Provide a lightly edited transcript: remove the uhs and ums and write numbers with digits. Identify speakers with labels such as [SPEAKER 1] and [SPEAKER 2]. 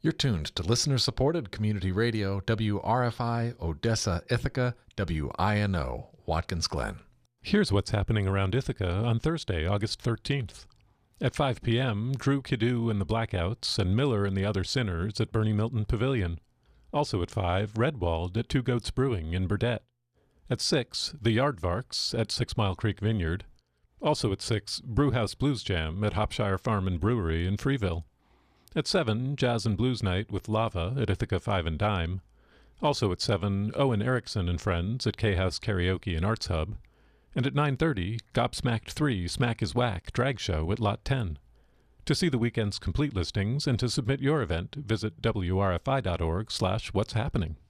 [SPEAKER 1] You're tuned to listener-supported community radio WRFI Odessa Ithaca WINO Watkins Glen.
[SPEAKER 2] Here's what's happening around Ithaca on Thursday, August 13th. At 5 p.m., Drew Kidoo and the Blackouts and Miller and the Other Sinners at Bernie Milton Pavilion. Also at 5, Redwald at Two Goats Brewing in Burdett. At 6, the Yardvarks at 6 Mile Creek Vineyard. Also at 6, Brewhouse Blues Jam at Hopshire Farm and Brewery in Freeville. At 7, Jazz and Blues Night with Lava at Ithaca 5 and Dime. Also at 7, Owen Erickson and Friends at K-House Karaoke and Arts Hub. And at 9:30, Gobsmacked 3 Smack is Whack Drag Show at Lot 10. To see the weekend's complete listings and to submit your event, visit wrfi.org/what's happening.